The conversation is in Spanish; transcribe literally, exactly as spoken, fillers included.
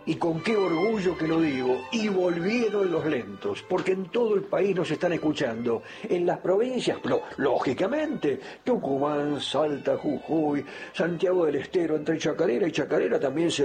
y con qué orgullo que lo digo, y volvieron los lentos, porque en todo el país nos están escuchando, en las provincias, pero, lógicamente, Tucumán, Salta, Jujuy, Santiago del Estero, entre Chacarera y Chacarera también se